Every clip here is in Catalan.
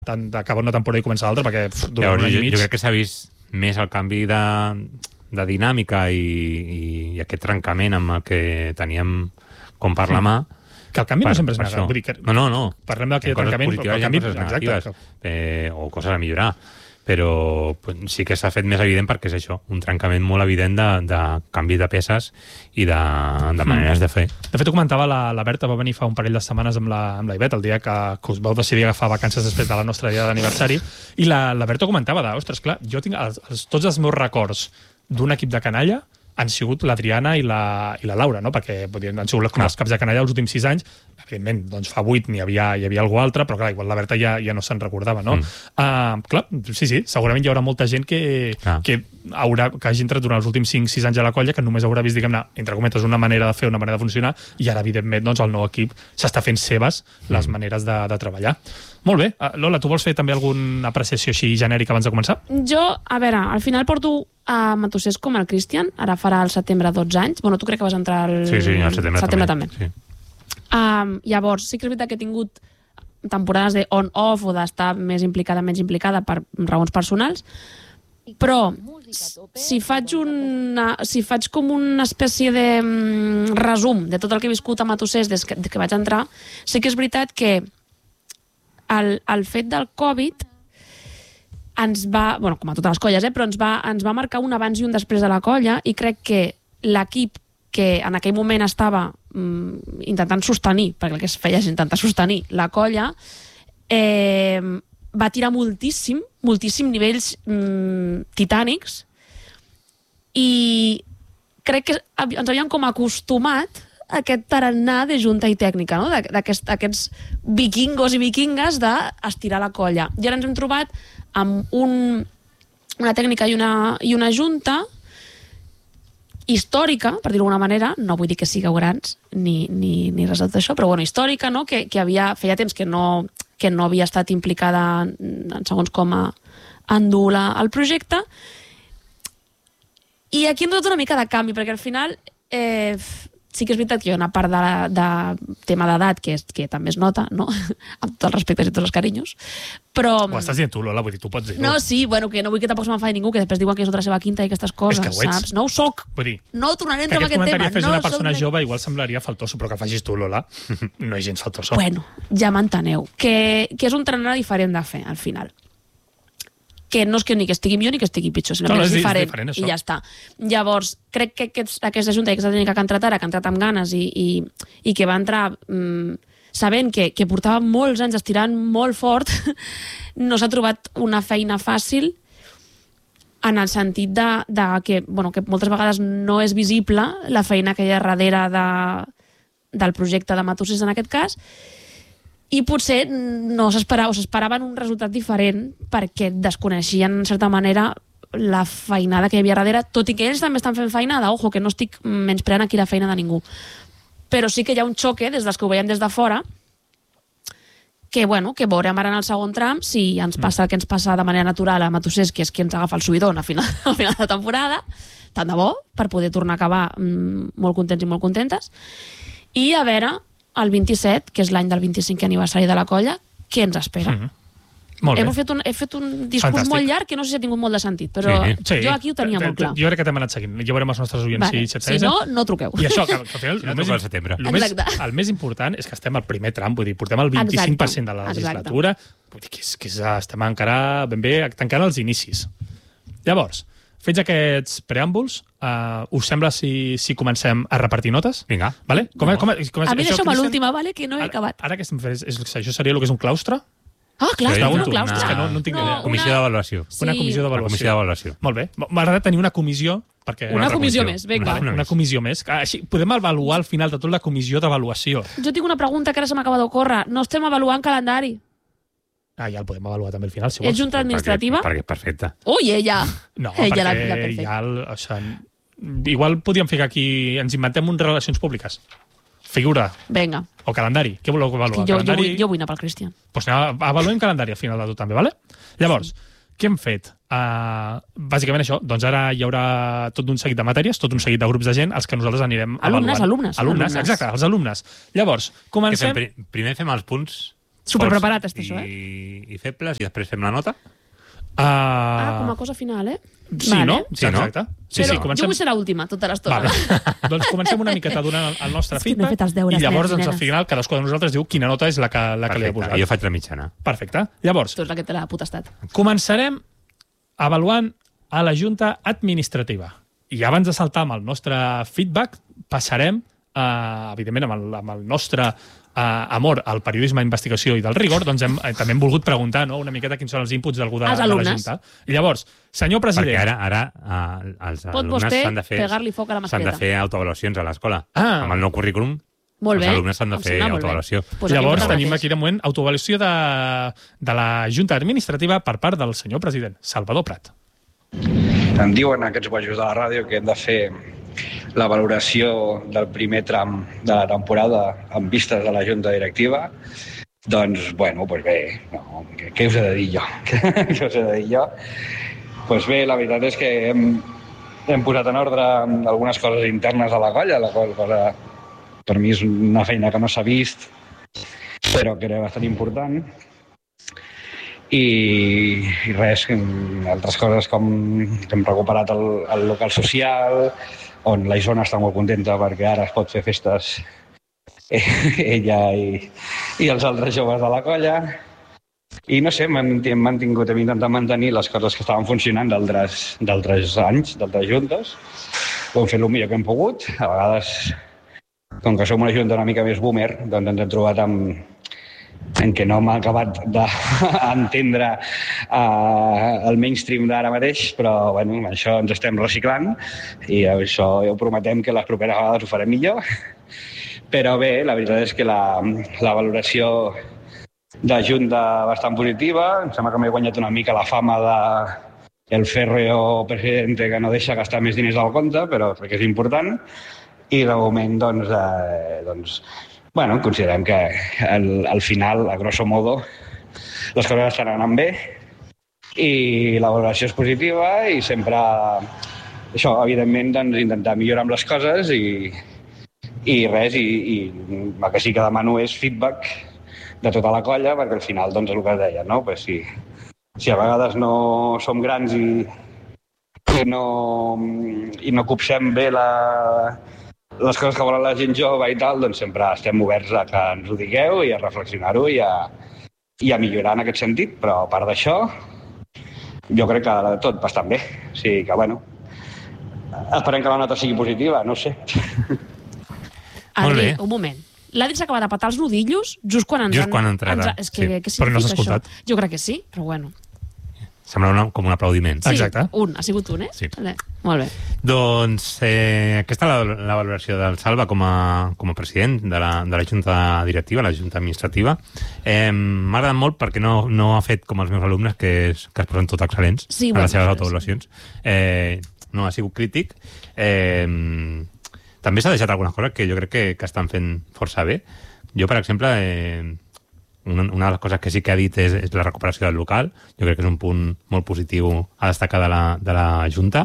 d'acabar una temporada i començar l'altra, perquè durant un any i mig... Jo crec que s'ha vist més el canvi de dinàmica i aquest trencament amb el que teníem com per la mà. Que el canvi no sempre és negatiu. No. Parlem d'aquest trencament, però el canvi... Coses negatives, o coses a millorar. Però sí que s'ha fet més evident perquè és això, un trencament molt evident de canvi de peces i de maneres de fer. De fet, ho comentava la Berta, va venir fa un parell de setmanes amb la Ivet, el dia que us vau decidir agafar vacances després de la nostra dia d'aniversari, i la Berta comentava ostres, clar, jo tinc tots els meus records d'un equip de canalla han sigut l'Adriana i la Laura, no? Perquè han sigut com els caps de canalla els últims 6 anys. Evidentment, doncs fa 8 hi havia algú altre, però clar, igual la Berta ja no se'n recordava, no? Clar, sí, segurament hi haurà molta gent que hagi entrat durant els últims 5-6 anys a la colla, que només haurà vist, diguem-ne, entre cometes, una manera de fer, una manera de funcionar, i ara, evidentment, doncs, el nou equip s'està fent seves les maneres de treballar. Molt bé. Lola, tu vols fer també alguna apreciació així genèrica abans de començar? Jo, a veure, al final porto a Matossers com el Cristian, ara farà al setembre 12 anys. Bueno, tu crec que vas entrar al setembre també. Sí. Llavors, sí que és veritat que he tingut temporades de on-off o d'estar més implicada, menys implicada per raons personals, però si faig com una espècie de resum de tot el que he viscut a Matossers des que vaig entrar, sí que és veritat que el fet del Covid ens va, bueno, com a totes les colles, però ens va marcar un abans i un després de la colla, i crec que l'equip que en aquell moment estava intentant sostenir, perquè el que es feia és intentar sostenir la colla, va tirar moltíssim nivells titànics, i crec que ens havíem com acostumat a aquest tarannà de junta i tècnica, no? D'aquests vikingos i vikingues d'estirar la colla. I ara ens hem trobat amb una tècnica i una junta històrica, per dir-ho d'alguna manera, no vull dir que sigueu grans ni res d'això, però bueno, històrica, no? Que feia temps que no havia estat implicada en segons com a endur el projecte, i aquí hem donat una mica de canvi, perquè al final sí que és veritat que hi ha una part de tema d'edat que també es nota, no? Amb tots els respectes i tots els carinyos, però... Ho estàs dient tu, Lola, vull dir, tu pots dir-ho. No, sí, bueno, que no vull que tampoc se m'enfadi ningú, que després diuen que és otra seva quinta i aquestes coses, saps? No ho soc! No tornaré a entrar en aquest tema. Que aquest comentari fes una persona jove igual semblaria faltoso, però que el facis tu, Lola, no és gens faltoso. Bueno, ja m'enteneu. Que és un tarannà diferent de fer, al final. Que no és que ni que estigui millor ni que estigui pitjor, sinó que és diferent i ja està. Llavors, crec que aquesta junta i aquesta tècnica que ha entrat ara, que ha entrat amb ganes i que va entrar sabent que portava molts anys estirant molt fort, no s'ha trobat una feina fàcil, en el sentit que moltes vegades no és visible la feina que hi ha darrere del projecte de Matossers en aquest cas, i potser no s'esperaven un resultat diferent perquè desconeixien, en certa manera, la feinada que hi havia darrere, tot i que ells també estan fent feinada, ojo, que no estic menyspreant aquí la feina de ningú. Però sí que hi ha un xoque, des dels que ho veiem des de fora, que veurem ara en el segon tram si ens passa el que ens passa de manera natural a Matossers, que és qui ens agafa el subidon a final de temporada, tant de bo, per poder tornar a acabar molt contents i molt contentes, i a veure el 27, que és l'any del 25è aniversari de la colla, què ens espera? He fet un discurs molt llarg que no sé si ha tingut molt de sentit, però jo aquí ho tenia molt clar. Jo crec que t'hem anat seguint. Ja veurem els nostres oients si et segueixen. Si no truqueu. I això, que al final, el més important és que estem al primer tram, vull dir, portem el 25% de la legislatura, vull dir que estem encara ben bé tancant els inicis. Llavors, fets aquests preàmbuls, us sembla si comencem a repartir notes? Vinga. Vale? A mi deixa'm l'última, que no he acabat. Ara que estem fent, això seria el que és un claustre? Ah, claustre, un claustre. És que no en tinc idea. Comissió d'avaluació. Una comissió d'avaluació. Molt bé. M'agrada tenir una comissió... Una comissió més, vinga. Una comissió més. Així podem avaluar al final de tot la comissió d'avaluació. Jo tinc una pregunta que ara se m'acaba d'ocórrer. No estem avaluant calendari? Ja el podem avaluar també al final, si vols. És junta administrativa? Perquè és perfecte. Ui, ella! No, perquè ja... Igual podríem ficar aquí... Ens inventem un relacions públiques. Figura. Vinga. O calendari. Què voleu avaluar? Jo vull anar pel Cristian. Doncs avaluem calendari al final de tot també, vale? Llavors, què hem fet? Bàsicament això, doncs ara hi haurà tot un seguit de matèries, tot un seguit de grups de gent als que nosaltres anirem avaluant. Alumnes. Exacte, els alumnes. Llavors, comencem... Primer fem els punts Superpreparat, això, I febles, i després fem la nota? Com a cosa final, Sí, vale. No? Sí, exacte. Sí, comencem... Jo vull ser l'última, tota l'estona. Vale. Doncs comencem una miqueta donant el nostre feedback i llavors, al final, cadascú de nosaltres diu quina nota és la que li ha posat. Jo faig la mitjana. Perfecte. Llavors, tu ets la que té la potestat. Començarem avaluant a la Junta Administrativa. I abans de saltar amb el nostre feedback, passarem, evidentment, amb el nostre amor al periodisme d'investigació i del rigor, doncs també hem volgut preguntar una miqueta quins són els inputs d'algú de la Junta. I llavors, senyor president... Perquè ara els alumnes s'han de fer autoavaluacions a l'escola. Amb el nou currículum, els alumnes s'han de fer autoavaluació. Llavors tenim aquí de moment autoavaluació de la Junta Administrativa per part del senyor president, Salvador Prat. Em diuen aquests bojos de la ràdio que hem de fer la valoració del primer tram de la temporada amb vistes de la Junta Directiva. Doncs, bueno, doncs bé, què us he de dir jo? Què us he de dir jo? Doncs bé, la veritat és que hem posat en ordre algunes coses internes a la colla, la qual cosa per mi és una feina que no s'ha vist, però que era bastant important. I res, altres coses com que hem recuperat el local social, on la Isona està molt contenta perquè ara es pot fer festes ella i els altres joves de la colla. I no sé, hem intentat mantenir les coses que estaven funcionant d'altres anys, d'altres juntes. Ho hem fet el millor que hem pogut. A vegades, com que som una junta una mica més boomer, doncs ens hem trobat en què no m'ha acabat d'entendre el mainstream d'ara mateix, però bueno, això ens estem reciclant i això ja ho prometem que les properes vegades ho farem millor. Però bé, la veritat és que la valoració de Junta bastant positiva. Em sembla que m'he guanyat una mica la fama del férreo presidente que no deixa gastar més diners al compte, però crec que és important. I de moment, bueno, considerem que al final, a grosso modo, les coses estan anant bé i la valoració és positiva i sempre, això, evidentment, intentar millorar amb les coses i res, i el que sí que demano és feedback de tota la colla, perquè al final, doncs, és el que es deia, no? Pues si a vegades no som grans i no copsem bé les coses que volen la gent jove i tal, doncs sempre estem oberts a que ens ho digueu i a reflexionar-ho i a millorar en aquest sentit. Però a part d'això, jo crec que tot bastant bé. O sigui que, bueno, esperem que la nota sigui positiva, no ho sé. Adri, un moment. L'Adri s'ha acabat de patar els nudillos just quan ens han entrat. És que però no s'ha escoltat. Jo crec que sí, però bueno. Sembla com un aplaudiment. Sí, exacte. Ha sigut un, Sí. Vale. Molt bé. Doncs aquesta és la valoració del Salva com a president de la Junta Directiva, la Junta Administrativa. M'ha agradat molt perquè no ha fet com els meus alumnes que es posen tot excel·lents a les seves autoavaluacions. No ha sigut crític. També s'ha deixat algunes coses que jo crec que estan fent força bé. Jo, per exemple, una de les coses que sí que ha dit és la recuperació del local. Jo crec que és un punt molt positiu a destacar de la Junta.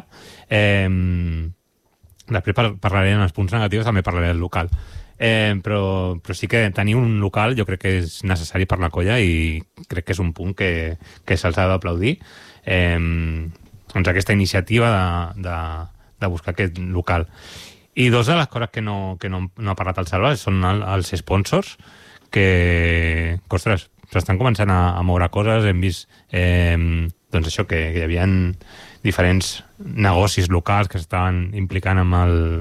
Després parlaré en els punts negatius, també parlaré del local. Però sí que tenir un local jo crec que és necessari per la colla i crec que és un punt que se'ls ha d'aplaudir. Doncs aquesta iniciativa de buscar aquest local. I dos de les coses que no ha parlat el Salva són els sponsors, que ostres, s'estan començant a moure coses. Hem vist doncs això, que hi havia diferents negocis locals que s'estaven implicant amb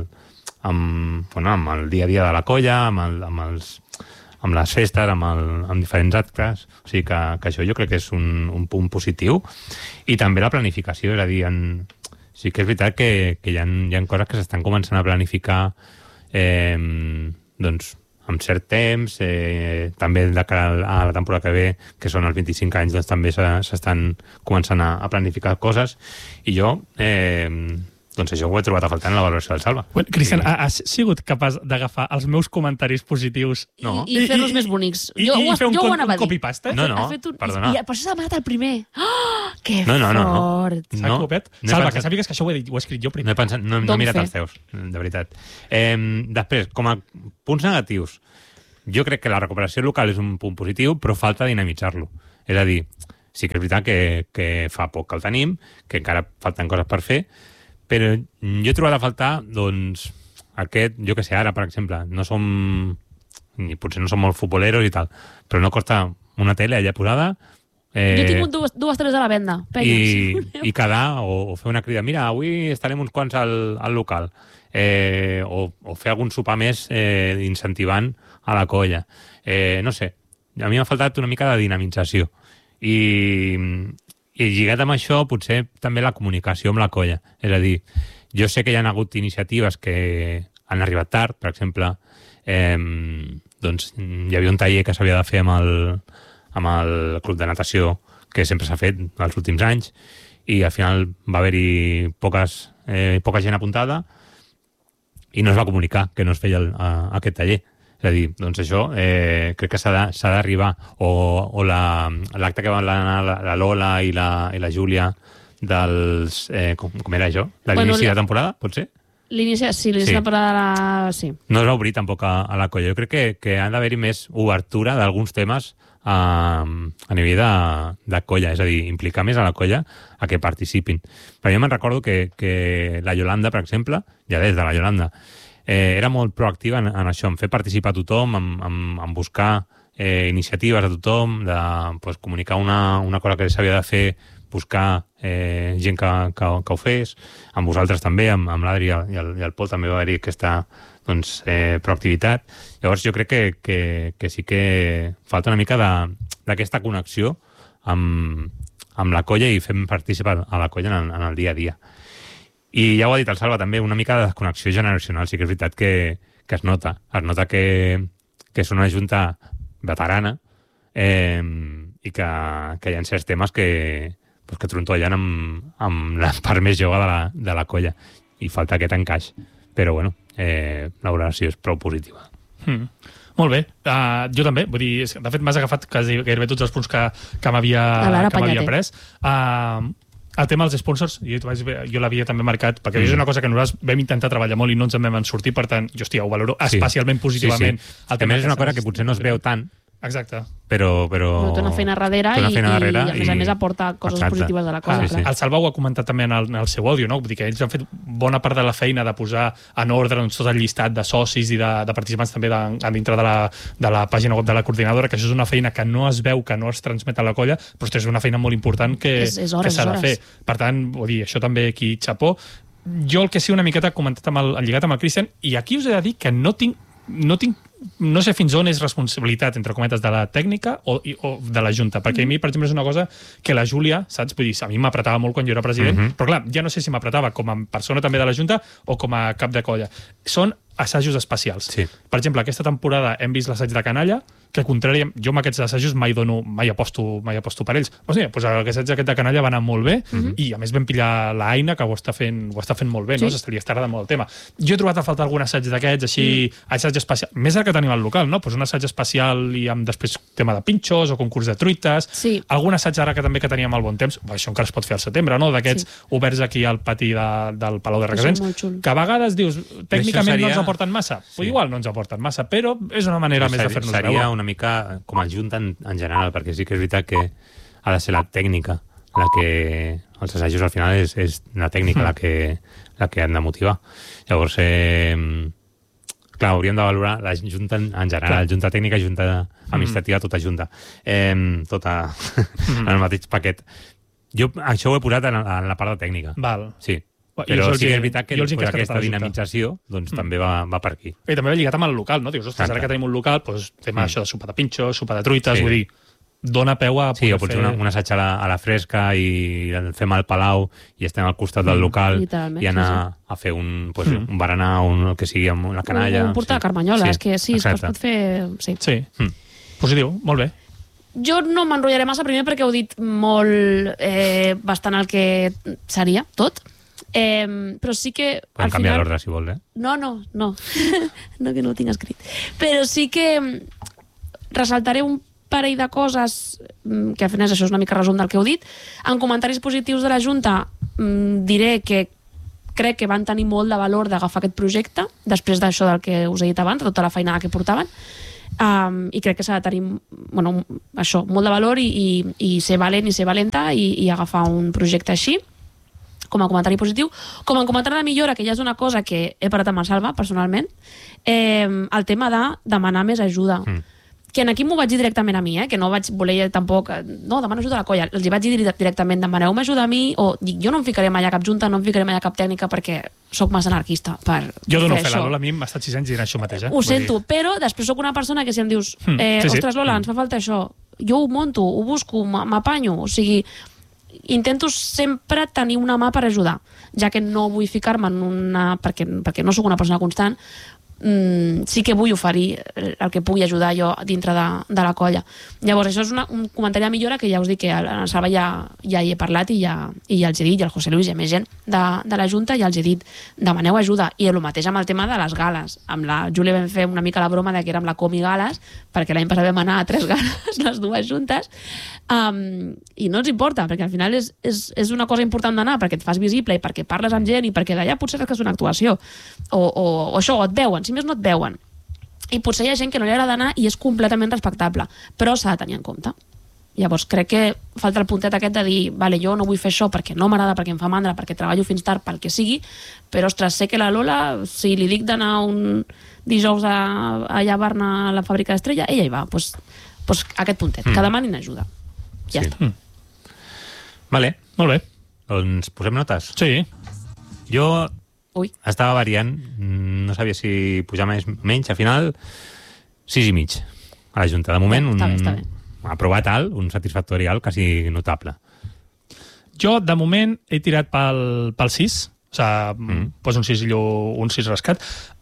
el dia a dia de la colla, amb les festes, amb diferents actes. O sigui que això jo crec que és un punt positiu. I també la planificació, és a dir, sí que és veritat que hi ha coses que s'estan començant a planificar doncs amb cert temps, també de cara a la temporada que ve, que són els 25 anys, doncs també s'estan començant a planificar coses. I jo, doncs això ho he trobat a faltar en la valoració del Salva. Bueno, Cristian, has sigut capaç d'agafar els meus comentaris positius i fer-los més bonics? I fer un copy-paste? No, perdona. I per això s'ha demanat el primer. Que fort! Salva, que sàpigues que això ho he escrit jo primer. No he mirat els teus, de veritat. Després, com a punts negatius, jo crec que la recuperació local és un punt positiu, però falta dinamitzar-lo. És a dir, sí que és veritat que fa poc que el tenim, que encara falten coses per fer, però jo he trobat a faltar, doncs, jo que sé, ara, per exemple, potser no som molt futboleros i tal, però no costa una tele allà posada. Jo he tingut dues teles a la venda. I quedar o fer una crida. Mira, avui estarem uns quants al local. O fer algun sopar més incentivant a la colla. No sé, a mi m'ha faltat una mica de dinamització. I lligat amb això, potser també la comunicació amb la colla. És a dir, jo sé que hi ha hagut iniciatives que han arribat tard, per exemple, doncs hi havia un taller que s'havia de fer amb el club de natació que sempre s'ha fet els últims anys i al final va haver-hi poca gent apuntada i no es va comunicar que no es feia aquest taller. És a dir, doncs això crec que s'ha d'arribar. O l'acte que van anar la Lola i la Júlia dels... com era això? De l'inici de temporada, pot ser? L'inici de temporada, sí. No es va obrir tampoc a la colla. Jo crec que ha d'haver-hi més obertura d'alguns temes a nivell de colla, és a dir, implicar més a la colla a que participin. Però jo me'n recordo que la Yolanda, per exemple, ja des de la Yolanda, era molt proactiva en això, en fer participar a tothom, en buscar iniciatives a tothom, de comunicar una cosa que s'havia de fer, buscar gent que ho fes, amb vosaltres també, amb l'Adri i el Pol també va haver-hi aquesta proactivitat. Llavors jo crec que sí que falta una mica d'aquesta connexió amb la colla i fem participar a la colla en el dia a dia. I ja ho ha dit el Salva també, una mica de desconnexió generacional. Sí que és veritat que es nota. Es nota que és una junta veterana i que hi ha certs temes que trontollen amb la part més jove de la colla. I falta aquest encaix. Però, bueno, la valoració és prou positiva. Molt bé. Jo també. Vull dir, de fet, m'has agafat gairebé tots els punts que m'havia pres. El tema dels sponsors, jo l'havia també marcat, perquè és una cosa que nosaltres vam intentar treballar molt i no ens en vam sortir, per tant, ho valoro especialment positivament. A més, és una cosa que potser no es veu tant. Exacte. Però té una feina darrere i a més aporta coses positives de la cosa. El Salva ho ha comentat també en el seu àudio, no? Vull dir que ells han fet bona part de la feina de posar en ordre tot el llistat de socis i de participants també dintre de la pàgina web de la coordinadora, que això és una feina que no es veu, que no es transmet a la colla, però és una feina molt important que s'ha de fer. Per tant, vull dir, això també aquí, xapó. Jo el que sí una miqueta comentat lligat amb el Cristian, i aquí us he de dir que no sé fins on és responsabilitat, entre cometes, de la tècnica o de la Junta, perquè a mi, per exemple, és una cosa que la Júlia, saps? Vull dir, a mi m'apretava molt quan jo era president, però clar, ja no sé si m'apretava com a persona també de la Junta o com a cap de colla. Són assajos especials. Sí. Per exemple, aquesta temporada hem vist l'assaig de Canalla, que contrari, jo amb aquests assajos mai aposto per ells. O sigui, l'assaig aquest de Canalla va anar molt bé i a més vam pillar l'Aina, que ho està fent molt bé, no? S'estaria agradant molt el tema. Jo he trobat a faltar algun assaig d'aquests, així, assaig especial, més el que tenim al local, no? Un assaig especial i amb després tema de pinxos o concurs de truites. Algun assaig ara que també que teníem al Bon Temps, això encara es pot fer al setembre, no? D'aquests oberts aquí al pati del Palau de Requesens, que a vegades dius, tècnicament no ens aporten massa. Igual no ens aporten massa, però és una manera més de fer-nos veure. Seria una mica com a Junta en general, perquè sí que és veritat que ha de ser la tècnica la que els assajos al final és la tècnica la que han de motivar. Llavors, clar, hauríem de valorar la Junta en general, Junta tècnica, Junta administrativa, tota junta. Tota en el mateix paquet. Jo això ho he posat en la part de tècnica. Val. Sí. Però sí que és veritat que aquesta dinamització també va per aquí. I també va lligat amb el local, no? Dius, ostres, ara que tenim un local, tema això de sopa de pinxos, sopa de truites, vull dir, dona peu a poder fer... Sí, o potser un assaig a la fresca i el fem al Palau i estem al costat del local i anar a fer un berenar o el que sigui amb la canalla. Un portar carmanyola, és que sí, es pot fer... Sí. Positiu, molt bé. Jo no m'enrotllaré massa, primer perquè heu dit molt bastant el que seria tot, però sí que... Podem canviar l'ordre, si vols, No, no, que no ho tinc escrit. Però sí que ressaltaré un parell de coses, que al final això és una mica resum del que heu dit. En comentaris positius de la Junta diré que crec que van tenir molt de valor d'agafar aquest projecte, després d'això del que us he dit abans, de tota la feinada que portaven. I crec que s'ha de tenir això, molt de valor i ser valent i ser valenta i agafar un projecte així com a comentari positiu. Com a comentari de millora, que ja és una cosa que he parlat amb el Salva personalment, el tema de demanar més ajuda. Que aquí m'ho vaig dir directament a mi, que no vaig voler tampoc... No, demano ajuda a la colla. Els hi vaig dir directament, demaneu-me ajuda a mi, o dic, jo no em ficaré mai a cap junta, no em ficaré mai a cap tècnica perquè sóc massa anarquista per jo dono fer fe, la Lola a mi m'ha estat 6 anys dient això mateix. Ho sento, però després sóc una persona que si em dius ostres, Lola, ens fa falta això, jo ho monto, ho busco, m'apanyo, o sigui, intento sempre tenir una mà per ajudar, ja que no vull ficar-me en una... perquè no sóc una persona constant, sí que vull oferir el que pugui ajudar jo dintre de la colla. Llavors això és un comentari de millora que ja us dic que el Salva ja hi he parlat i ja els he dit, i el José Luis i més gent de la Junta ja els he dit, demaneu ajuda. I el mateix amb el tema de les gales, amb la Júlia vam fer una mica la broma de que érem la Comi Gales, perquè l'any passat vam anar a 3 gales les dues juntes, i no ens importa, perquè al final és una cosa important d'anar, perquè et fas visible i perquè parles amb gent i perquè d'allà potser és que és una actuació o això, o et veuen, si més no et veuen, i potser hi ha gent que no li agrada anar i és completament respectable, però s'ha de tenir en compte. Llavors crec que falta el puntet aquest de dir, vale, jo no vull fer això perquè no m'agrada, perquè em fa mandra, perquè treballo fins tard, pel que sigui, però ostres, sé que la Lola, si li dic d'anar un dijous a llevar-ne a la fàbrica d'Estrella, ella hi va, doncs aquest puntet, que demanin ajuda. Ja està. Vale. Molt bé. Doncs posem notes. Sí. Jo estava variant, no sabia si pujar menys, al final 6,5 a la Junta. De moment, està bé. Aprovat alt, un satisfactori alt quasi notable. Jo, de moment, he tirat pel 6, o sigui, pues un 6 i un 6 rascat,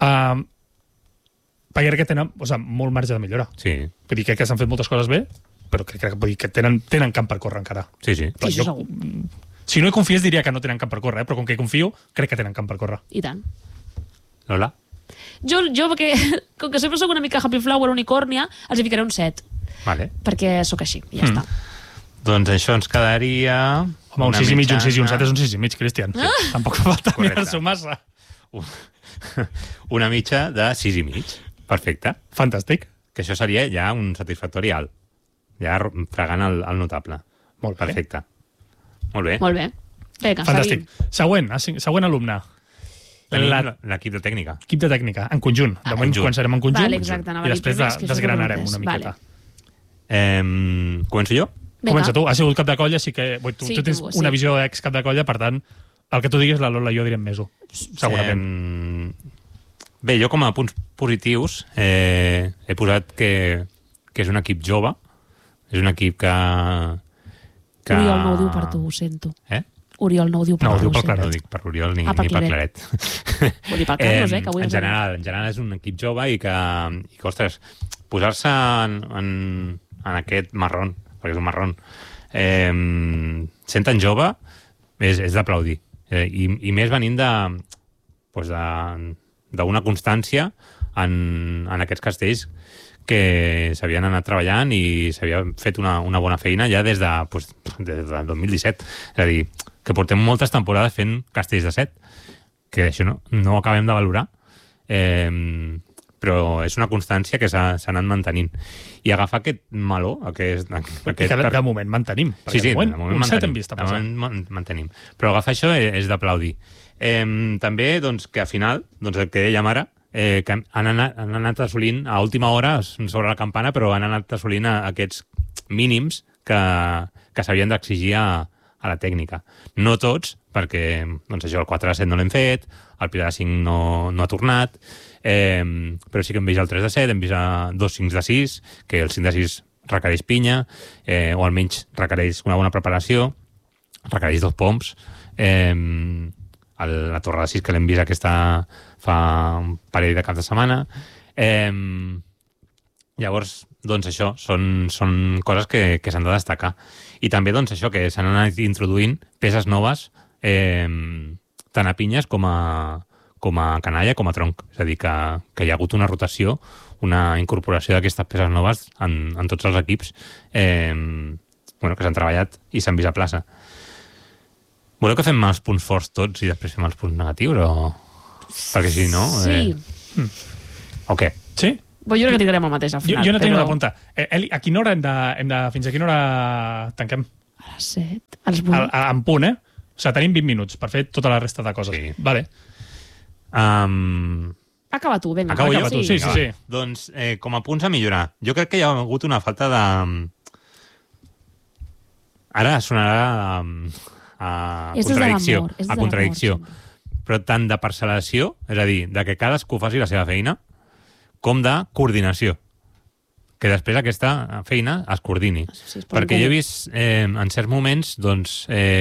perquè crec que tenen molt marge de millora. Sí. Vull dir, crec que s'han fet moltes coses bé, però crec que tenen camp per córrer encara. Sí. Sí, jo, si no hi confies diria que no tenen camp per córrer, però com que hi confio, crec que tenen camp per córrer. I tant. Lola? Jo perquè, com que sempre soc una mica happy flower unicòrnia, els hi ficaré un 7. Vale. Perquè sóc així, i ja està. Doncs això ens quedaria... Home, un 6,5, un 6 i un 7 és un 6,5, Cristian. Tampoc fa falta mirar-s'ho massa. Una mitja de 6,5. Perfecte. Fantàstic. Que això seria ja un satisfactori alt. Ja fregant el notable. Molt bé. Perfecte. Molt bé. Molt bé. Vinga, fantàstic. Següent alumne. L'equip de tècnica. Equip de tècnica, en conjunt. De moment començarem en conjunt. Vale, exacte, i després desgranarem una miqueta. Començo jo? Comença tu. Has sigut cap de colla, així que tu tens una visió ex cap de colla, per tant, el que tu diguis, la Lola i jo direm més-ho. Segurament. Bé, jo com a punts positius he posat que és un equip jove, és un equip que... Oriol no ho diu per tu, ho sento. Oriol no ho diu per tu, ho sento. No ho dic per Oriol ni per Claret. Vull dir per Carlos, que avui... En general és un equip jove i que ostres, posar-se en aquest marrón, perquè és un marrón, sent tan jove és d'aplaudir. I més venint d'una constància en aquests castells que s'havien anat treballant i s'havia fet una bona feina ja des de 2017. És a dir, que portem moltes temporades fent castells de 7, que això no ho acabem de valorar, però és una constància que s'ha anat mantenint. I agafar aquest meló... De moment mantenim. Sí, de moment un 7 hem vist. De moment mantenim. Però agafar això és d'aplaudir. També que al final, el que dèiem ara, que han anat assolint a última hora sobre la campana, però han anat assolint aquests mínims que s'havien d'exigir a la tècnica. No tots, perquè el 4 de 7 no l'hem fet, el Pilar de 5 no ha tornat, però sí que hem vist el 3 de 7, hem vist 2 5 de 6, que el 5 de 6 requereix pinya, o almenys requereix una bona preparació, requereix 2 poms, la torre de 6 que l'hem vist fa un parell de cap de setmana. Llavors, això són coses que s'han de destacar. I també això, que s'han anat introduint peces noves tant a pinyes com a canalla, com a tronc. És a dir, que hi ha hagut una rotació, una incorporació d'aquestes peces noves en tots els equips que s'han treballat i s'han vist a plaça. Voleu que fem els punts forts tots i després fem els punts negatius? Perquè si no... Sí. O què? Sí? Però jo crec que tindrem el mateix al final. Jo no tinc una pregunta. Eli, a quina hora fins a quina hora tanquem? A les 7, als 8. En punt, eh? O sigui, tenim 20 minuts per fer tota la resta de coses. Sí. Vale. Acaba tu, vinga. Acabo jo? Sí. Doncs, com a punts a millorar, jo crec que hi ha hagut una falta de... Ara sonarà a contradicció. A contradicció. Però tant de parcel·lació, és a dir, de que cadascú faci la seva feina, com de coordinació. Que després aquesta feina es coordini. Sí, perquè jo he vist en certs moments, doncs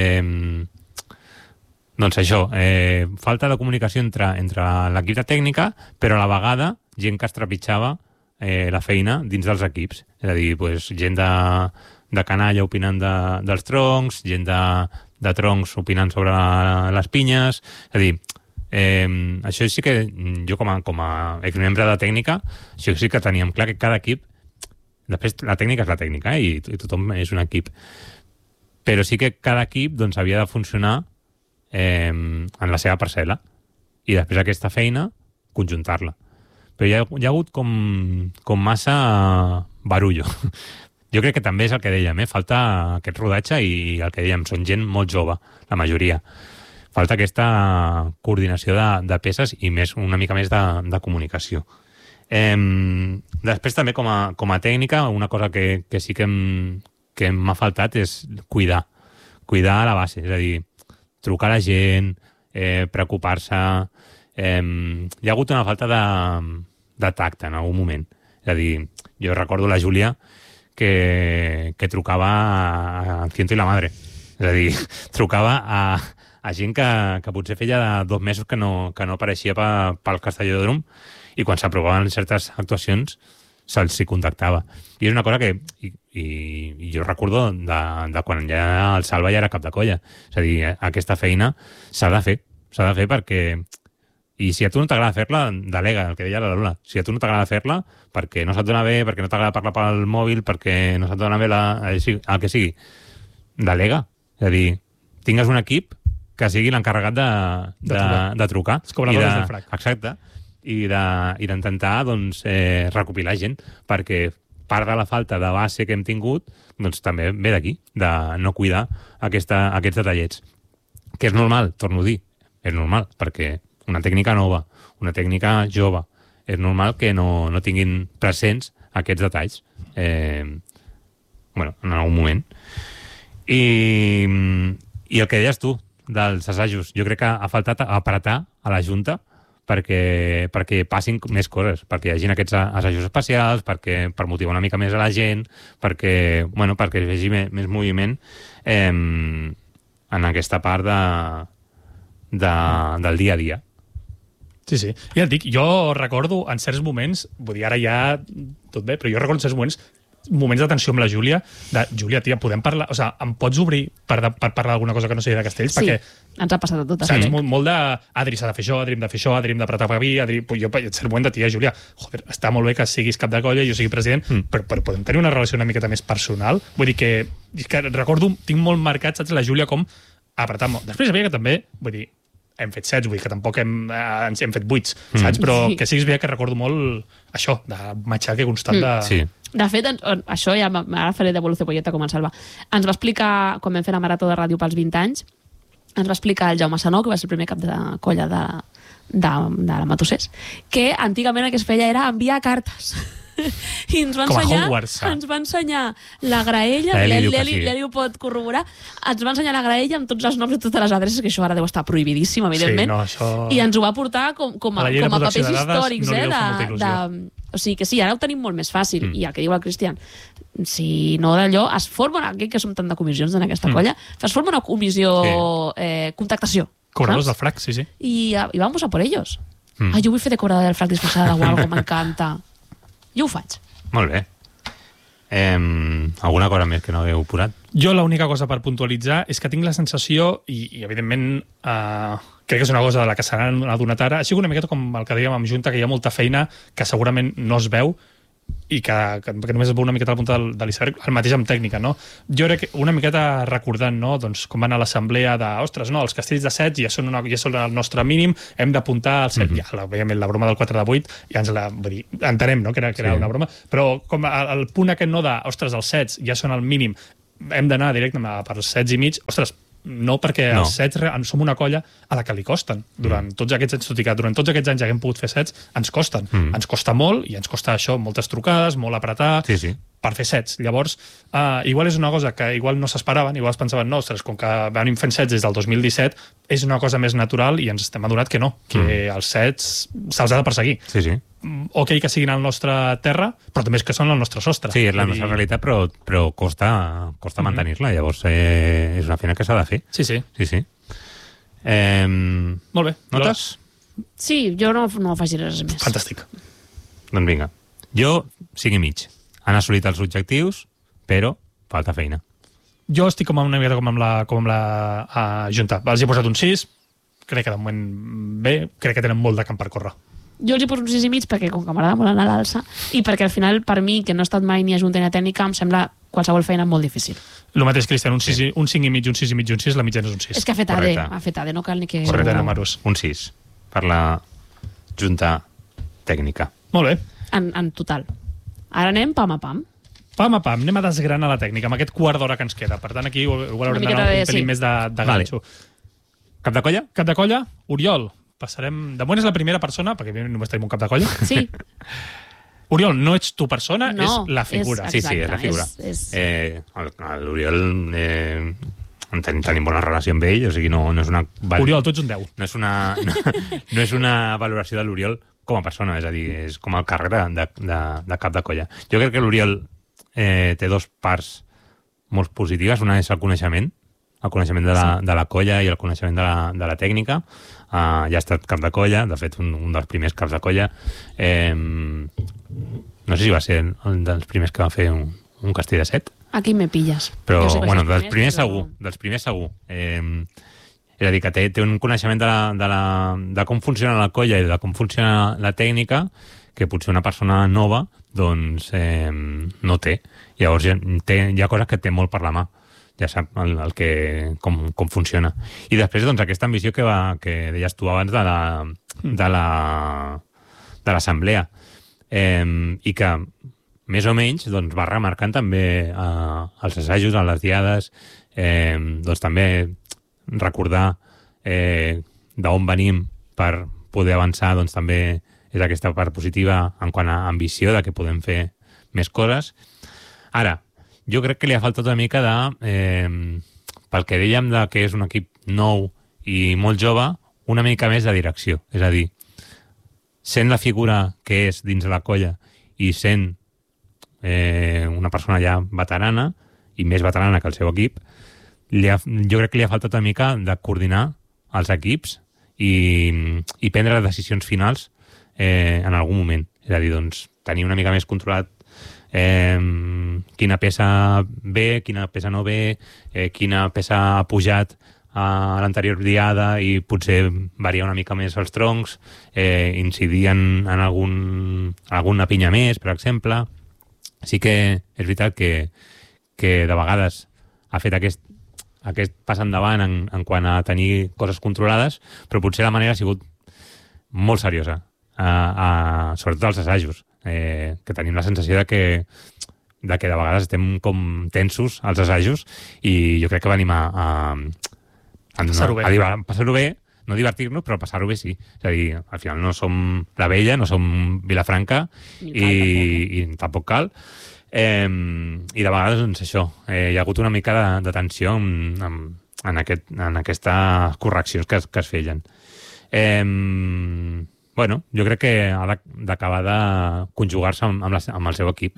això, falta de comunicació entre l'equip de tècnica, però a la vegada gent que es trepitjava la feina dins dels equips. És a dir, gent de canalla opinant dels troncs, gent de troncs opinant sobre les pinyes. És a dir, això sí que jo com a exmembre de tècnica, això sí que teníem clar que cada equip, després la tècnica és la tècnica, i tothom és un equip, però sí que cada equip doncs, havia de funcionar en la seva parcel·la i després aquesta feina conjuntar-la. Però hi ha hagut com massa barullo. Jo crec que també és el que dèiem, falta aquest rodatge i el que dèiem, són gent molt jove, la majoria. Falta aquesta coordinació de peces i una mica més de comunicació. Després també com a tècnica, una cosa que sí que m'ha faltat és cuidar a la base, és a dir, trucar a la gent, preocupar-se. Hi ha hagut una falta de tacte en algun moment. És a dir, jo recordo la Júlia que trucava a Ciento i la Madre. És a dir, trucava a gent que potser feia 2 mesos que no apareixia pel Castellòdrom i quan s'aprovaven certes actuacions se'ls hi contactava. I és una cosa que i jo recordo de quan ja el Salva ja era cap de colla. És a dir, aquesta feina s'ha de fer perquè... I si a tu no t'agrada fer-la, delega, el que deia la Lola. Si a tu no t'agrada fer-la, perquè no se't dona bé, perquè no t'agrada parlar pel mòbil, perquè no se't dona bé el que sigui, delega. És a dir, tingues un equip que sigui l'encarregat de trucar. Els cobradors del frac. Exacte. I d'intentar doncs, recopilar gent, perquè part de la falta de base que hem tingut doncs, també ve d'aquí, de no cuidar aquests detallets. Que és normal, torno a dir, és normal, perquè una tècnica nova, una tècnica jove, és normal que no tinguin presents aquests detalls en algun moment. I el que deies tu dels assajos, jo crec que ha faltat apretar a la Junta perquè passin més coses, perquè hi hagin aquests assajos especials, per motivar una mica més a la gent, perquè es vegi més moviment en aquesta part del dia a dia. Sí. Ja et dic, jo recordo en certs moments, vull dir, ara ja tot bé, però jo recordo en certs moments de tensió amb la Júlia, Júlia, tia, podem parlar, o sigui, em pots obrir per parlar d'alguna cosa que no sigui de Castells? Sí, perquè, ens ha passat a totes. Saps? Molt de, Adri s'ha de fer això, Adri hem de fer això, Adri hem d'apretar per vi, jo en cert moment de tia, Júlia, joder, està molt bé que siguis cap de colla i jo sigui president, però podem tenir una relació una miqueta més personal? Vull dir que recordo, tinc molt marcat, saps, la Júlia com apretar molt. Després hi havia que també, vull dir, hem fet 7, vull dir que tampoc hem fet 8, saps? Però que siguis bé que recordo molt això, de matxaque constant de... Sí. De fet, això ja m'ara faré d'evolució polleta com en Salva. Ens va explicar, quan vam fer la marató de ràdio pels 20 anys, ens va explicar el Jaume Sanó, que va ser el primer cap de colla de la Matossers, que antigament el que es feia era enviar cartes. I ens va ensenyar la graella, l'Eli ho pot corroborar, ens va ensenyar la graella amb tots els noms i totes les adreces, que això ara deu estar prohibidíssim, evidentment, i ens ho va portar com a papers històrics, o sigui que sí, ara ho tenim molt més fàcil, i el que diu el Cristian, si no d'allò, es forma, aquí que som tant de comissions en aquesta colla, es forma una comissió contactació. Cobradors del frac, sí. I vamos a por ellos. Jo vull fer de cobradora del frac disfressada o algo, m'encanta. Jo ho faig. Molt bé. Alguna cosa més que no hagueu posat? Jo l'única cosa per puntualitzar és que tinc la sensació, i evidentment crec que és una cosa de la que s'han adonat ara, així una miqueta com el que dèiem amb Junta, que hi ha molta feina que segurament no es veu i que només es veu una miqueta a la punta de l'iceberg, el mateix amb tècnica, no? Jo crec que una miqueta recordant, no?, doncs, com va anar l'assemblea de, ostres, no, els castells de sets ja són el nostre mínim, hem d'apuntar al set, ja, òbviament la broma del 4 de 8, ja vull dir, entenem, no?, que era una broma, però com el punt aquest, no, de, ostres, els sets ja són el mínim, hem d'anar directament per 7,5, ostres, no, perquè els sets som una colla a la que li costen. Durant tots aquests anys, tot i que durant tots aquests anys haguem pogut fer sets, ens costen. Ens costa molt, i ens costa això, moltes trucades, molt apretar, per fer sets. Llavors, igual és una cosa que igual no s'esperaven, igual es pensaven, no, ostres, com que venim fent sets des del 2017, és una cosa més natural i ens estem adonat que no, que els sets se'ls ha de perseguir. Ok que siguin al nostre terra, però també és que són el nostre sostre. Sí, és la nostra realitat, però costa mantenir-la. Llavors, és una feina que s'ha de fer. Sí. Molt bé. Notes? Sí, jo no afegiré res més. Fantàstic. Doncs vinga. Jo, 5,5. Han assolit els objectius, però falta feina. Jo estic una miqueta com amb la Junta. Els he posat un 6, crec que de moment bé, crec que tenen molt de camp per córrer. Jo els hi poso un 6,5 perquè com que m'agrada molt anar a l'alça i perquè al final, per mi, que no he estat mai ni a Junta ni a tècnica, em sembla qualsevol feina molt difícil. El mateix, Cristian, un 5,5, un 6,5 i un 6, la mitjana és un 6. És que ha fet AD, no cal ni que... Correcte, Marus. Un 6, per la Junta tècnica. Molt bé. En total. Ara anem pam a pam. Pam a pam, anem a desgranar la tècnica, amb aquest quart d'hora que ens queda. Per tant, aquí igual haurem d'anar un pelín més de ganxo. Cap de colla? Cap de colla, Oriol. Passarem... De moment és la primera persona, perquè només tenim un cap de colla. Sí. Oriol, no ets tu persona, no, és la figura. Sí, és la figura. L'Oriol tenim bona relació amb ell, o sigui, no és una... Oriol, tu ets un 10. No és una valoració de l'Oriol com a persona, és a dir, és com a càrrega de cap de colla. Jo crec que l'Oriol té dos parts molt positives. Una és el coneixement de la colla i el coneixement de la tècnica. Ja ha estat cap de colla, de fet un dels primers caps de colla. No sé si va ser un dels primers que va fer un castell de set. Aquí me pilles. Però, bueno, dels primers segur. És a dir, que té un coneixement de com funciona la colla i de com funciona la tècnica que potser una persona nova doncs no té. Llavors hi ha coses que té molt per la mà. Ja sap com funciona. I després, doncs, aquesta ambició que deies tu abans de l'assemblea. I que, més o menys, doncs, va remarcant també els assajos, a les diades, doncs també recordar d'on venim per poder avançar, doncs també és aquesta part positiva en quant a ambició de que podem fer més coses. Ara, jo crec que li ha faltat una mica pel que dèiem que és un equip nou i molt jove, una mica més de direcció. És a dir, sent la figura que és dins de la colla i sent una persona ja veterana i més veterana que el seu equip, jo crec que li ha faltat una mica de coordinar els equips i prendre decisions finals en algun moment. És a dir, doncs, tenir una mica més controlat quina peça ve, quina peça no ve, quina peça ha pujat a l'anterior diada i potser variar una mica més els troncs, incidir en alguna pinya més, per exemple. Sí que és veritat que de vegades ha fet aquest pas endavant en quant a tenir coses controlades, però potser la manera ha sigut molt seriosa, sobretot als assajos. Que tenim la sensació de que de vegades estem com tensos als assajos i jo crec que venim a passar-ho bé, no divertir-nos, però passar-ho bé sí. És a dir, al final no som la Vella, no som Vilafranca i tampoc cal. I de vegades, doncs això, hi ha hagut una mica de tensió en aquestes correccions que es feien. Bueno, jo crec que ha d'acabar de conjugar-se amb el seu equip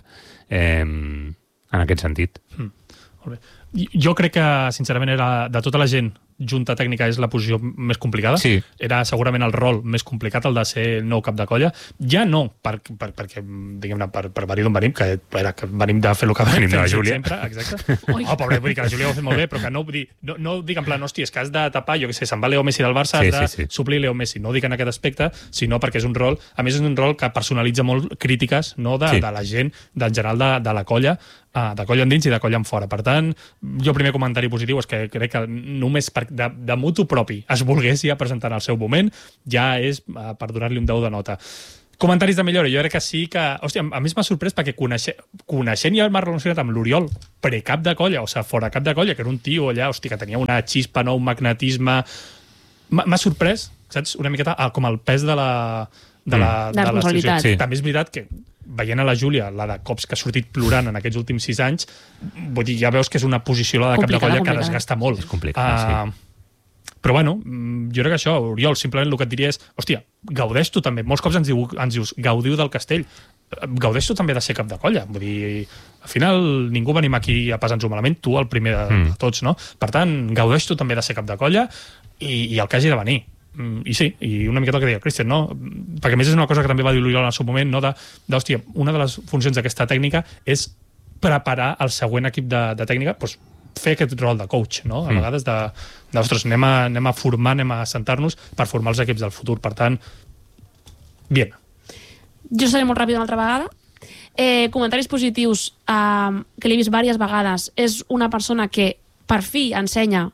en aquest sentit. Molt bé. Jo crec que, sincerament, era de tota la gent junta tècnica és la posició més complicada. Sí. Era segurament el rol més complicat, el de ser nou cap de colla. Ja no, perquè diguem-ne, per venir d'on venim, que venim de fer el que venim de la Júlia. Sempre, exacte. Pobre, vull dir que la Júlia ho ha fet molt bé, però que no dic en plan, hòstia, és que has de tapar, jo què sé, se'n va Leo Messi del Barça, has de suplir Leo Messi. No ho dic en aquest aspecte, sinó perquè és un rol, a més és un rol que personalitza molt crítiques, no, de la gent, del general de la colla, de colla endins i de colla en fora. Per tant, jo primer comentari positiu és que crec que només de mutu propi es volgués ja presentar en el seu moment, ja és per donar-li un 10 de nota. Comentaris de millora, jo crec que sí que... Hòstia, a més m'ha sorprès perquè coneixent ja m'ha relacionat amb l'Oriol precap de colla, o sigui, fora cap de colla, que era un tio allà, hòstia, que tenia una xispa, no, un magnetisme... M'ha sorprès, saps, una miqueta com el pes de la responsabilitat. Sí. També és veritat que veient a la Júlia, la de cops que ha sortit plorant en aquests últims 6 anys, vull dir, ja veus que és una posició, la de cap de colla, que desgasta molt. És complicat, sí. Però bueno, jo crec que això, Oriol, simplement el que et diria és, hòstia, gaudeix tu també. Molts cops ens dius, gaudiu del castell. Gaudeix tu també de ser cap de colla. Vull dir, al final ningú venim aquí a passar-nos-ho malament, tu el primer de tots, no? Per tant, gaudeix tu també de ser cap de colla i el que hagi de venir. I sí, i una miqueta el que deia el Cristian, no? Perquè a més és una cosa que també va dir l'Oriol en el seu moment, no? Hòstia, una de les funcions d'aquesta tècnica és preparar el següent equip de tècnica, doncs fer aquest rol de coach, no? A vegades ostres, anem a formar, anem a sentar-nos per formar els equips del futur. Per tant, bien. Jo seré molt ràpid una altra vegada. Comentaris positius que l'he vist diverses vegades. És una persona que per fi ensenya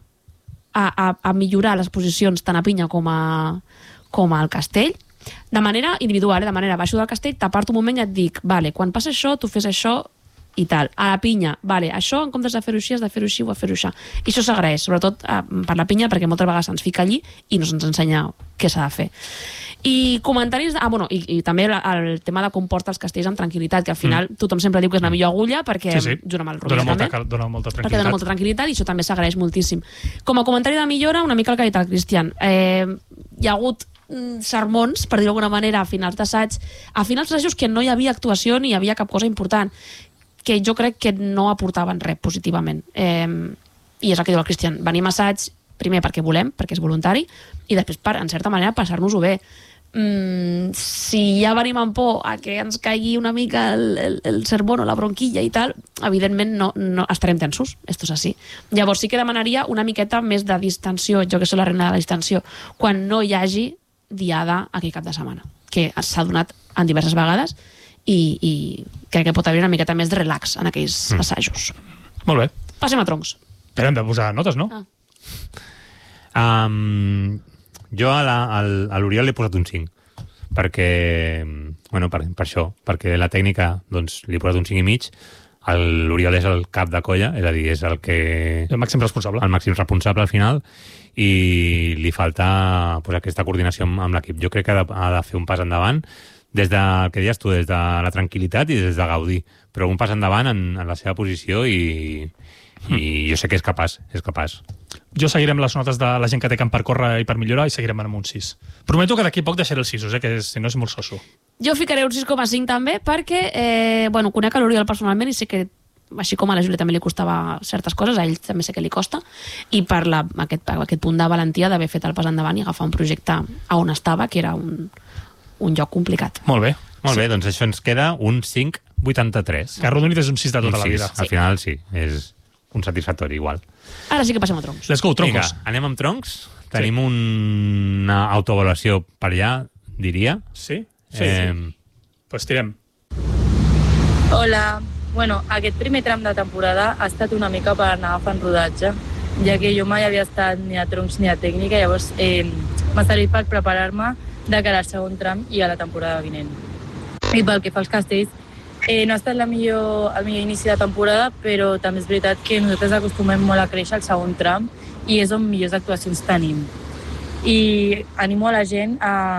a millorar les posicions tant a pinya com al castell, de manera individual, de manera baixo del castell, tapar-te un moment i et dic, vale, quan passa això, tu fes això i tal. A la pinya, vale, això en comptes de fer-ho així, has de fer-ho així o a fer-ho així. I això s'agraeix, sobretot per la pinya, perquè moltes vegades ens fica allí i no se'ns ensenya què s'ha de fer. I comentaris... I també el tema de com porta els castells amb tranquil·litat, que al final tothom sempre diu que és la millor agulla perquè juga amb el Rubí també. Dona molta tranquil·litat. Perquè dona molta tranquil·litat i això també s'agraeix moltíssim. Com a comentari de millora, una mica el que ha dit el Cristian. Hi ha hagut sermons, per dir-ho d'alguna manera, a finals d'assajos que no hi havia actuació ni hi havia cap cosa important, que jo crec que no aportaven res positivament. I és el que diu el Cristian. Venim a assaig, primer perquè volem, perquè és voluntari, i després, en certa manera, passar-nos-ho bé. Si ja venim amb por a que ens caigui una mica el sermón o la bronquilla i tal, evidentment no estarem tensos, esto és així. Llavors sí que demanaria una miqueta més de distensió, jo que soc la reina de la distensió, quan no hi hagi diada aquell cap de setmana, que s'ha donat en diverses vegades i crec que pot haver una miqueta més de relax en aquells assajos. Molt bé. Passem a troncs. Però hem de posar notes, no? Jo a l'Oriol l'he posat un 5 perquè, bueno, per això, perquè la tècnica doncs li he posat un 5,5. L'Oriol és el cap de colla, és a dir, és el màxim responsable. El màxim responsable al final, i li falta pues, aquesta coordinació amb l'equip. Jo crec que ha de fer un pas endavant des del que deies tu, des de la tranquil·litat i des de gaudir, però un pas endavant en la seva posició i jo sé que és capaç. Jo seguirem les notes de la gent que té camp per córrer i per millorar i seguirem amb un 6. Prometo que d'aquí poc deixaré els 6, que si no és molt soso. Jo ficaré un 6,5 també perquè, conec a l'Oriol personalment i sé que, així com a la Júlia també li costava certes coses, a ell també sé que li costa, i per aquest punt de valentia d'haver fet el pas endavant i agafar un projecte a on estava, que era un lloc complicat. Molt bé. Molt bé, doncs això ens queda un 5,83. Que arrodonit és un 6 de tota la vida. Al final sí, és un satisfactori igual. Ara sí que passem a troncs. Let's go, troncos. Vinga, anem amb troncs. Tenim una autoavaluació per allà, diria. Sí? Pues tirem. Hola. Bueno, aquest primer tram de temporada ha estat una mica per anar agafant rodatge, ja que jo mai havia estat ni a troncs ni a tècnica, llavors m'ha servit per preparar-me de cara al segon tram i a la temporada vinent. I pel que fa als castells, no ha estat el millor inici de temporada, però també és veritat que nosaltres acostumem molt a créixer al segon tram i és on millors actuacions tenim. I animo a la gent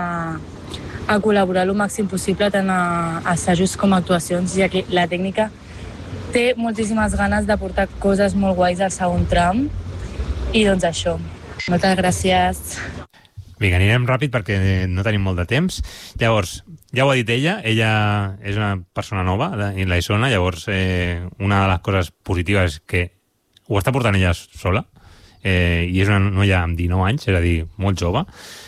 a col·laborar el màxim possible tant a assajos com a actuacions, ja que la tècnica té moltíssimes ganes de portar coses molt guais al segon tram i doncs això. Moltes gràcies. Vinga, anirem ràpid perquè no tenim molt de temps. Llavors, ja ho ha dit ella és una persona nova en la zona, llavors una de les coses positives és que ho està portant ella sola, i és una noia amb 19 anys, és a dir, molt jove.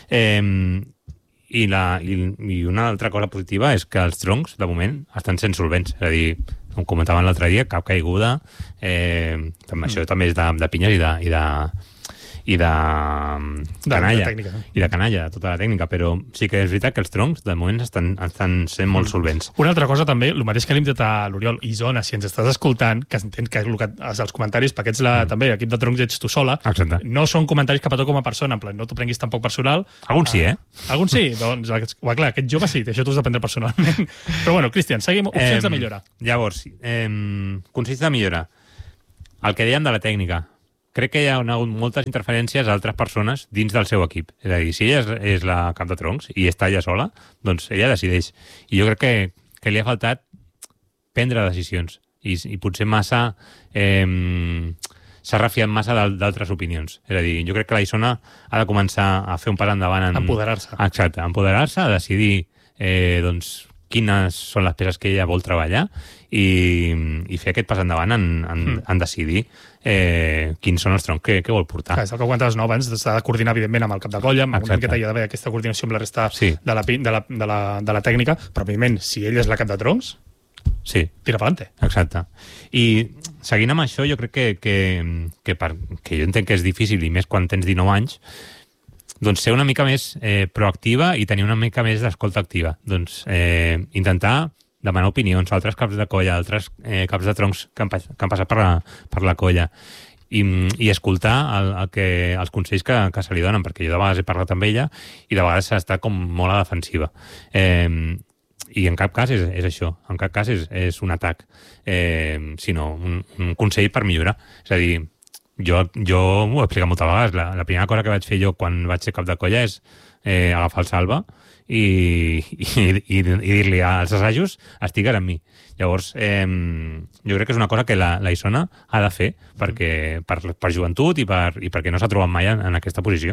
I una altra cosa positiva és que els troncs, de moment, estan sent solvents. És a dir, com comentaven l'altre dia, cap caiguda. Això també és de pinyes i de canalla. I de canalla, tota la tècnica. Però sí que és veritat que els troncs, de moment, estan sent molt solvents. Una altra cosa també, el mateix que li hem dit a l'Oriol, Isona, si ens estàs escoltant, que entenc que els comentaris, perquè ets també equip de troncs ets tu sola, exacte, no són comentaris cap a tu com a persona, en plan, no t'ho prenguis tampoc personal. Alguns sí, Alguns sí? Doncs, clar, aquest jove sí, això t'ho has de prendre personalment. Però bueno, Cristian, seguim opcions de millora. Llavors, consells de millora. El que dèiem de la tècnica. Crec que hi ha hagut moltes interferències a altres persones dins del seu equip. És a dir, si ella és la cap de troncs i està ella sola, doncs ella decideix. I jo crec que li ha faltat prendre decisions. I potser massa... s'ha refiat massa d'altres opinions. És a dir, jo crec que la Isona ha de començar a fer un pas endavant... Empoderar-se. Exacte, empoderar-se, a decidir doncs, quines són les peces que ella vol treballar i fer aquest pas endavant en decidir quins són els troncs que vol portar. Clar, és el que comentaves abans, s'ha de coordinar, evidentment, amb el cap de colla, amb una miqueta hi ha d'haver aquesta coordinació amb la resta de la tècnica, però, evidentment, si ella és la cap de troncs, tira pa'lante. Exacte. I seguint amb això, jo crec que jo entenc que és difícil, i més quan tens 19 anys, doncs ser una mica més proactiva i tenir una mica més d'escolta activa. Doncs intentar demanar opinions a altres caps de colla, a altres caps de troncs que han passat per la colla i escoltar els consells que se li donen, perquè jo de vegades he parlat amb ella i de vegades està com molt a la defensiva. I en cap cas és això, en cap cas és un atac, sinó un consell per millorar. És a dir, jo m'ho he explicat moltes vegades. La primera cosa que vaig fer jo quan vaig ser cap de colla és agafar el Salva i dir-li als assajos estigues amb mi. Llavors, jo crec que és una cosa que la Isona ha de fer per joventut i perquè no s'ha trobat mai en aquesta posició.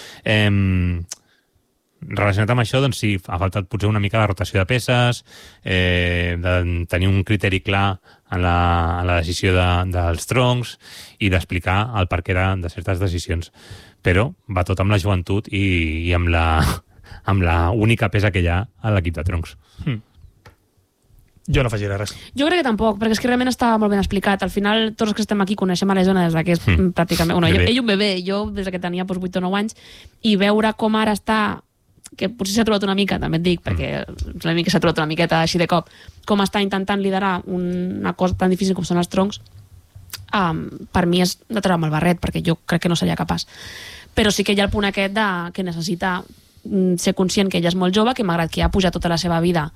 Relacionat amb això, doncs sí, ha faltat potser una mica de rotació de peces, de tenir un criteri clar en la decisió dels troncs i d'explicar el perquè de certes decisions. Però va tot amb la joventut i amb la única peça que hi ha a l'equip de troncs. Jo no afegiré res. Jo crec que tampoc, perquè és que realment estava molt ben explicat. Al final, tots els que estem aquí coneixem a la Isona des que és pràcticament... Bueno, ell un bebè, jo des que tenia 8 o 9 anys, i veure com ara està, que potser s'ha trobat una mica, també et dic, perquè s'ha trobat una miqueta així de cop, com està intentant liderar una cosa tan difícil com són els troncs, per mi és de treure'm el barret, perquè jo crec que no seria capaç. Però sí que hi ha el punt aquest que necessita ser conscient que ella és molt jove, que malgrat que ha pujat tota la seva vida,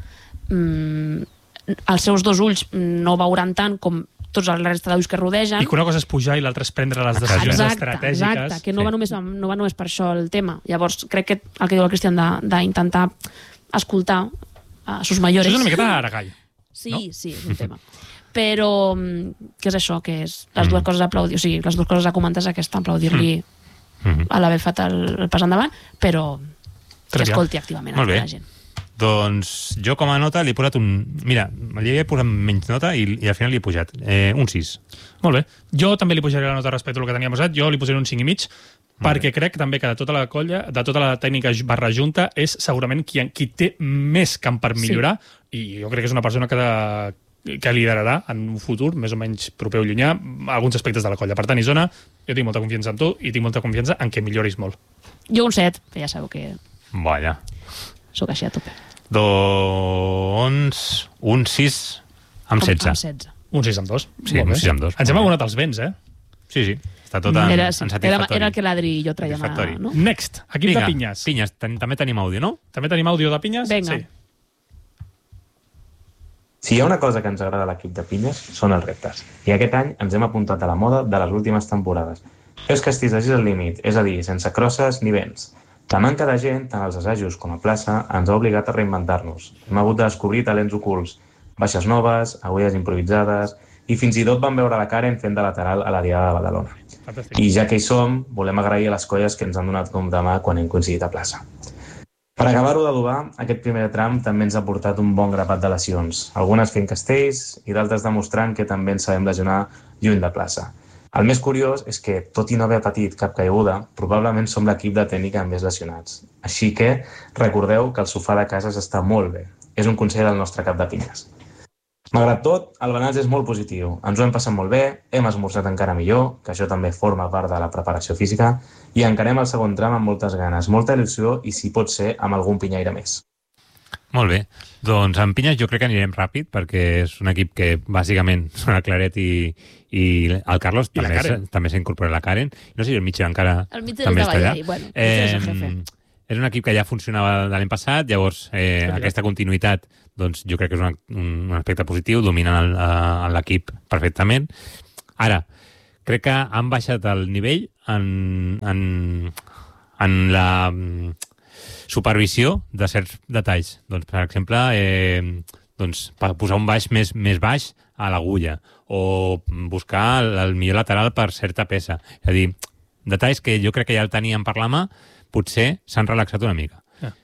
els seus 2 ulls no veuran tant com tots la resta d'ulls que rodegen. I que una cosa és pujar i l'altra és prendre les decisions estratègiques. Exacte, que no va només per això el tema. Llavors, crec que el que diu el Cristian d'intentar escoltar a sus mayores... Això és una miqueta aragall. Sí, no? Sí, és un tema. Però, què és això? Que és les dues coses a aplaudir, o sigui, les dues coses a comentar és aquesta, aplaudir-li a l'haver fet el pas endavant, però que escolti activament a la gent. Doncs jo com a nota li he posat Mira, li he posat menys nota i al final li he pujat un 6. Molt bé. Jo també li pujaré la nota respecte al que tenia posat. Jo li posaré un 5,5 perquè crec també que de tota la colla, de tota la tècnica /junta, és segurament qui té més camp per millorar i jo crec que és una persona que liderarà en un futur més o menys proper o llunyà alguns aspectes de la colla. Per tant, Isona, jo tinc molta confiança en tu i tinc molta confiança en que milloris molt. Jo un 7, que ja sabeu que... Vaja. Soc així a tope. Doncs un 6 amb 16. Un 6 amb 2. Sí, un 6 amb 2. Ens hem abonat els vents, Sí. Està tot en satisfactori. Era el que l'Adri i jo traiem. No? Next, equip de pinyes. Pinyes, també tenim àudio, no? També tenim àudio de pinyes? Vinga. Sí. Si hi ha una cosa que ens agrada a l'equip de pinyes, són els reptes. I aquest any ens hem apuntat a la moda de les últimes temporades. Fes que estiguis al límit, és a dir, sense crosses ni vents. La manca de gent, tant als assajos com a plaça, ens ha obligat a reinventar-nos. Hem hagut de descobrir talents ocults, baixes noves, agulles improvisades, i fins i tot vam veure la Karen fent de lateral a la Diada de Badalona. Fantàstic. I ja que hi som, volem agrair a les colles que ens han donat com de mà quan hem coincidit a plaça. Per acabar-ho d'adobar, aquest primer tram també ens ha portat un bon grapat de lesions, algunes fent castells i d'altres demostrant que també ens sabem lesionar lluny de plaça. El més curiós és que, tot i no haver patit cap caiguda, probablement som l'equip de tècnica amb més lesionats. Així que recordeu que el sofà de casa està molt bé. És un consell del nostre cap de pinyes. Malgrat tot, el balanç és molt positiu. Ens ho hem passat molt bé, hem esmorzat encara millor, que això també forma part de la preparació física, i encarem el segon tram amb moltes ganes, molta il·lusió i, si pot ser, amb algun pinyaire més. Molt bé. Doncs amb pinyes jo crec que anirem ràpid, perquè és un equip que bàsicament són el Claret i el Carlos, I també s'ha incorporat la Karen. No sé si el Mitchell encara també està allà. Bueno, és el jefe. És un equip que ja funcionava de l'any passat, llavors aquesta continuïtat doncs, jo crec que és un aspecte positiu, dominen l'equip perfectament. Ara, crec que han baixat el nivell en la supervisió de certs detalls. Doncs, per exemple, posar un baix més baix a l'agulla o buscar el millor lateral per certa peça. És a dir, detalls que jo crec que ja el tenien per la mà, potser s'han relaxat una mica.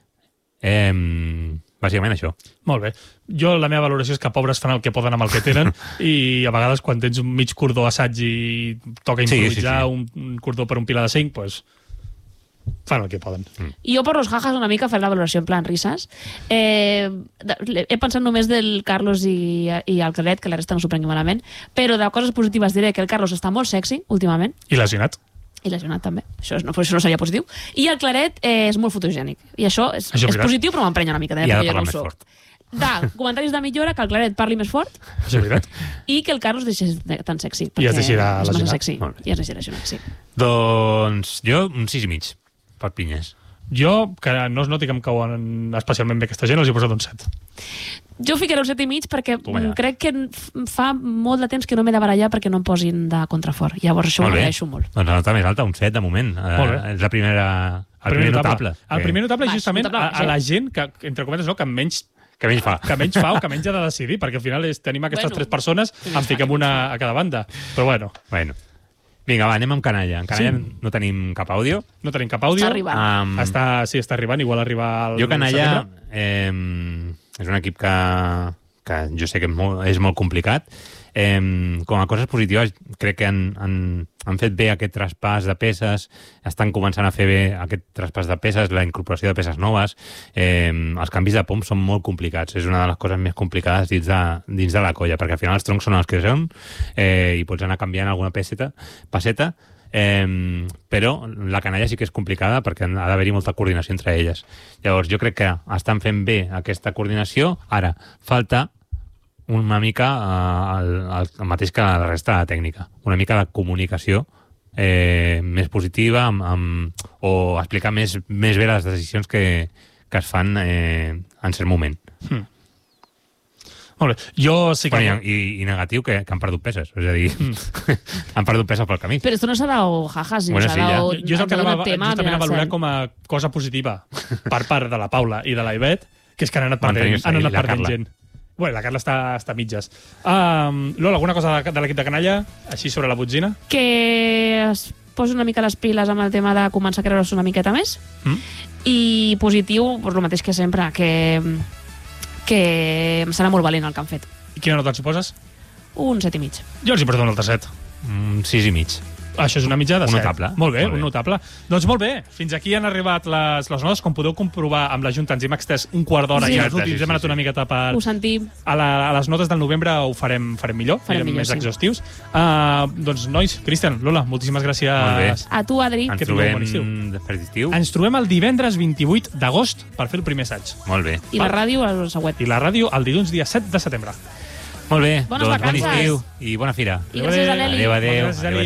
Bàsicament això. Molt bé. Jo la meva valoració és que pobres fan el que poden amb el que tenen i a vegades quan tens un mig cordó assaig i toca improvisar un cordó per un pilar de 5, doncs fan el que poden. I jo per los jajas una mica fer la valoració en plan risses. He pensat només del Carlos i el Claret, que la resta no s'ho prengui malament, però de coses positives diré que el Carlos està molt sexy últimament. I lesionat. I lesionat també, això no seria positiu. I el Claret és molt fotogènic. I això és positiu, però m'emprenya una mica. I ha de parlar més fort. Comentaris de millora, que el Claret parli més fort. Això és veritat. I que el Carlos deixi tan sexy. I es deixarà lesionar. I es deixarà lesionar, sí. Doncs jo un 6,5 per pinyes. Jo, que no es noti que em cauen especialment bé aquesta gent, els he posat un 7. Jo ficaré un 7,5 perquè crec que fa molt de temps que no m'he de barallar perquè no em posin de contrafort. Llavors això ho agraeixo molt. Doncs la nota més alta, un 7 de moment. És la primera... El primer notable. El primer notable és justament a la gent que, entre cometes, que menys fa. Que menys fa o que menys ha de decidir, perquè al final tenim aquestes 3 persones, en fiquem una a cada banda. Però bueno. Vinga, va, anem amb Canalla. En Canalla no tenim cap àudio. No tenim cap àudio. Està arribant. Està arribant, igual arriba al... Jo, Canalla, és un equip que jo sé que és molt complicat. Com a coses positives, crec que han fet bé aquest traspàs de peces, estan començant a fer bé aquest traspàs de peces, la incorporació de peces noves. Els canvis de pom són molt complicats, és una de les coses més complicades dins de la colla, perquè al final els troncs són els que són i pots anar canviant alguna passeta, però la Canalla sí que és complicada perquè ha d'haver-hi molta coordinació entre elles. Llavors jo crec que estan fent bé aquesta coordinació. Ara, falta una mica el mateix que la resta de la tècnica, una mica de comunicació més positiva o explicar més bé les decisions que es fan en cert moment. Molt bé. Jo sí que... I negatiu, que han perdut peces. És a dir, han perdut peces pel camí. Però esto no s'ha dado jajas. Jo és el que justament a valorar com a cosa positiva per part de la Paula i de la Ivet, que és que han anat perdent gent. Bueno, la Carla està a mitges. Lola, alguna cosa de l'equip de Canalla, així sobre la botzina? Que es posi una mica les piles amb el tema de començar a creure's una miqueta més. I positiu, el mateix que sempre, que serà molt valent el que han fet. I quina nota els poses? Un 7,5. Jo els hi poso un altre 7. 6,5. Això és una mitja de 7. Un notable. Molt bé, un notable. Doncs molt bé, fins aquí han arribat les notes. Com podeu comprovar, amb la Junta ens hem extès un quart d'hora i ens hem anat una miqueta per... Ho sentim. A les notes del novembre ho farem millor, farem més exhaustius. Doncs, nois, Cristian, Lola, moltíssimes gràcies. A tu, Adri. Ens trobem després d'estiu. Ens trobem el divendres 28 d'agost per fer el primer assaig. Molt bé. I la ràdio el següent. I la ràdio el dilluns dia 7 de setembre. Molt bé, doncs bon estiu i bona fira. I gràcies a l'Eli. Adéu.